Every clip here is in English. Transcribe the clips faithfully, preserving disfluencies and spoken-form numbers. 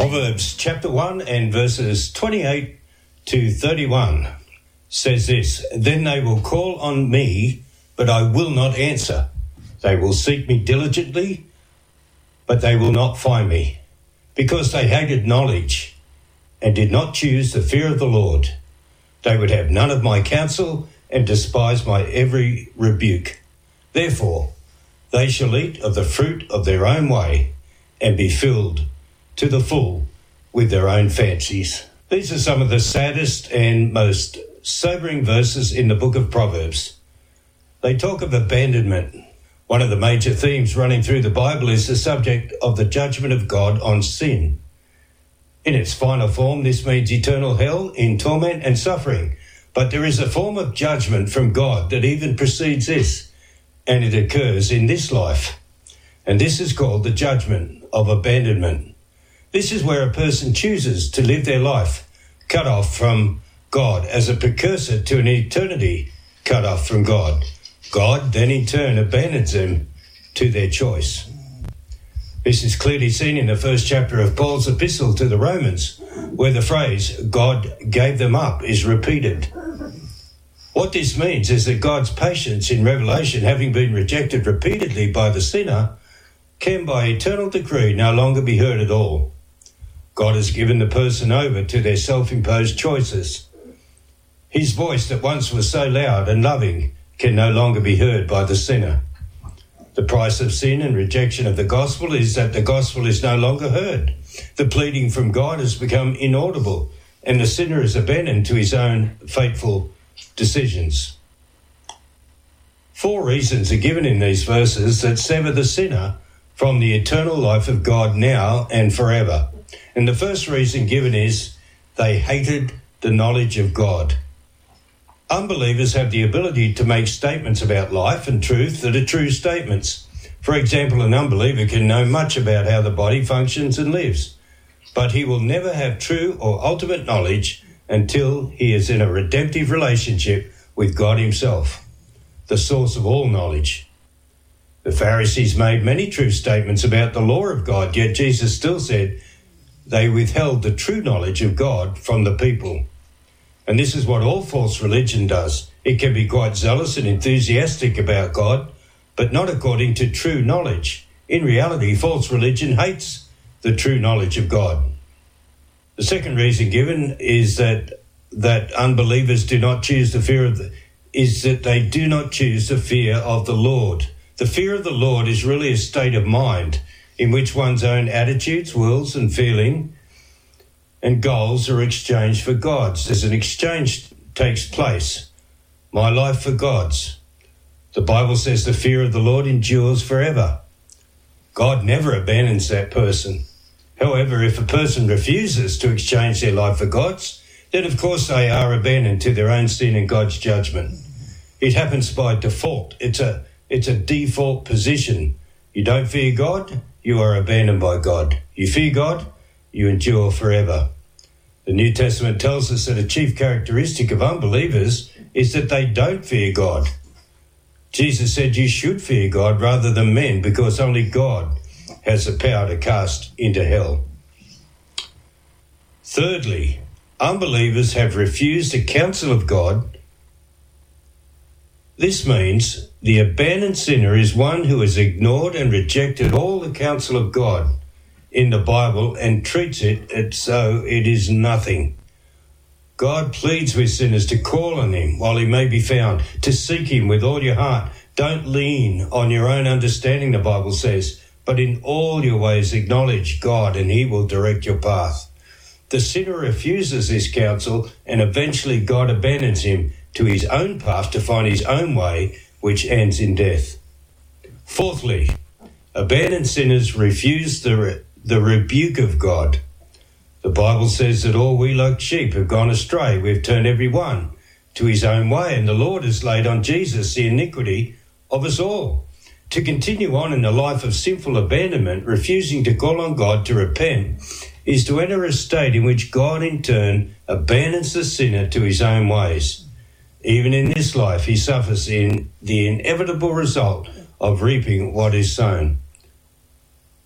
Proverbs chapter one and verses twenty-eight to thirty-one says this: Then they will call on me, but I will not answer. They will seek me diligently, but they will not find me, because they hated knowledge and did not choose the fear of the Lord. They would have none of my counsel and despise my every rebuke. Therefore, they shall eat of the fruit of their own way and be filled to the full with their own fancies. These are some of the saddest and most sobering verses in the book of Proverbs. They talk of abandonment. One of the major themes running through the Bible is the subject of the judgment of God on sin. In its final form, this means eternal hell in torment and suffering. But there is a form of judgment from God that even precedes this, and it occurs in this life. And this is called the judgment of abandonment. This is where a person chooses to live their life cut off from God as a precursor to an eternity cut off from God. God then in turn abandons them to their choice. This is clearly seen in the first chapter of Paul's epistle to the Romans, where the phrase, God gave them up, is repeated. What this means is that God's patience in revelation, having been rejected repeatedly by the sinner, can by eternal decree no longer be heard at all. God has given the person over to their self-imposed choices. His voice that once was so loud and loving can no longer be heard by the sinner. The price of sin and rejection of the gospel is that the gospel is no longer heard. The pleading from God has become inaudible, and the sinner is abandoned to his own fateful decisions. Four reasons are given in these verses that sever the sinner from the eternal life of God now and forever. And the first reason given is they hated the knowledge of God. Unbelievers have the ability to make statements about life and truth that are true statements. For example, an unbeliever can know much about how the body functions and lives, but he will never have true or ultimate knowledge until he is in a redemptive relationship with God himself, the source of all knowledge. The Pharisees made many true statements about the law of God, yet Jesus still said they withheld the true knowledge of God from the people. And this is what all false religion does. It can be quite zealous and enthusiastic about God, but not according to true knowledge. In reality, false religion hates the true knowledge of God. The second reason given is that that unbelievers do not choose the fear of the, is that they do not choose the fear of the Lord. The fear of the Lord is really a state of mind in which one's own attitudes, wills and feeling and goals are exchanged for God's. There's an exchange takes place. My life for God's. The Bible says the fear of the Lord endures forever. God never abandons that person. However, if a person refuses to exchange their life for God's, then of course they are abandoned to their own sin and God's judgment. It happens by default. It's a, it's a default position. You don't fear God, you are abandoned by God. You fear God, you endure forever. The New Testament tells us that a chief characteristic of unbelievers is that they don't fear God. Jesus said you should fear God rather than men, because only God has the power to cast into hell. Thirdly, unbelievers have refused the counsel of God. This means the abandoned sinner is one who has ignored and rejected all the counsel of God in the Bible and treats it as though it is nothing. God pleads with sinners to call on him while he may be found, to seek him with all your heart. Don't lean on your own understanding, the Bible says, but in all your ways acknowledge God and he will direct your path. The sinner refuses this counsel and eventually God abandons him to his own path to find his own way, which ends in death. Fourthly, abandoned sinners refuse the re- the rebuke of God. The Bible says that all we like sheep have gone astray. We've turned every one to his own way, and the Lord has laid on Jesus the iniquity of us all. To continue on in a life of sinful abandonment, refusing to call on God to repent, is to enter a state in which God in turn abandons the sinner to his own ways. Even in this life, he suffers in the inevitable result of reaping what is sown.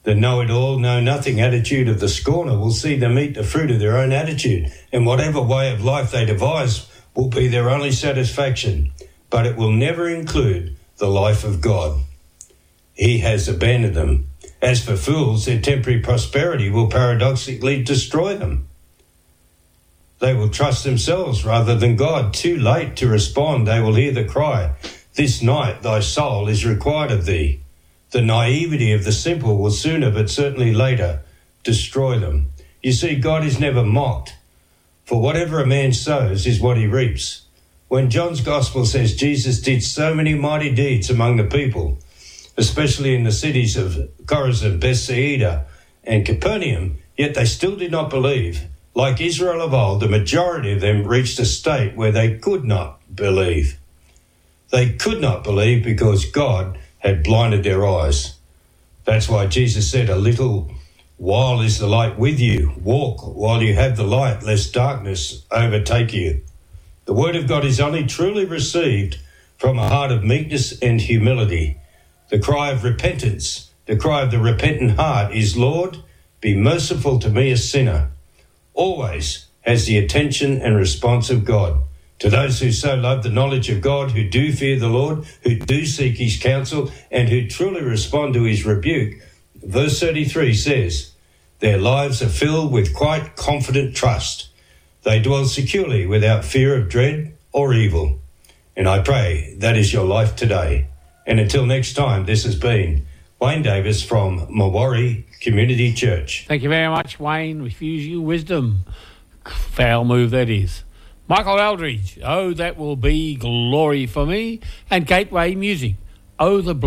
The know-it-all, know-nothing attitude of the scorner will see them eat the fruit of their own attitude, and whatever way of life they devise will be their only satisfaction, but it will never include the life of God. He has abandoned them. As for fools, their temporary prosperity will paradoxically destroy them. They will trust themselves rather than God. Too late to respond, they will hear the cry, "This night thy soul is required of thee." The naivety of the simple will sooner, but certainly later, destroy them. You see, God is never mocked, for whatever a man sows is what he reaps. When John's Gospel says Jesus did so many mighty deeds among the people, especially in the cities of Chorazin, Bethsaida, and Capernaum, yet they still did not believe. Like Israel of old, the majority of them reached a state where they could not believe. They could not believe because God had blinded their eyes. That's why Jesus said, "A little while is the light with you. Walk while you have the light, lest darkness overtake you." The word of God is only truly received from a heart of meekness and humility. The cry of repentance, the cry of the repentant heart is, "Lord, be merciful to me, a sinner," always has the attention and response of God. To those who so love the knowledge of God, who do fear the Lord, who do seek his counsel, and who truly respond to his rebuke, verse thirty-three says, their lives are filled with quite confident trust. They dwell securely without fear of dread or evil. And I pray that is your life today. And until next time, this has been Wayne Davis from Mawari Community Church. Thank you very much, Wayne. Refuse you wisdom. Foul move that is. Michael Eldridge, Oh, That Will Be Glory for Me, and Gateway Music, Oh, the